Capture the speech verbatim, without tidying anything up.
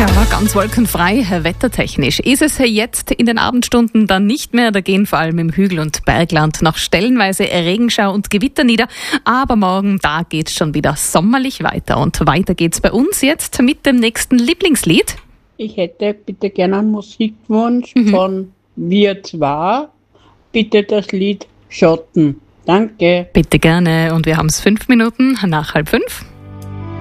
Ja, ganz wolkenfrei, wettertechnisch ist es jetzt in den Abendstunden dann nicht mehr. Da gehen vor allem im Hügel- und Bergland noch stellenweise Regenschau und Gewitter nieder. Aber morgen, da geht's schon wieder sommerlich weiter. Und weiter geht's bei uns jetzt mit dem nächsten Lieblingslied. Ich hätte bitte gerne einen Musikwunsch Mhm. von Wir zwei. Bitte das Lied Schotten. Danke. Bitte gerne. Und wir haben es fünf Minuten nach halb fünf.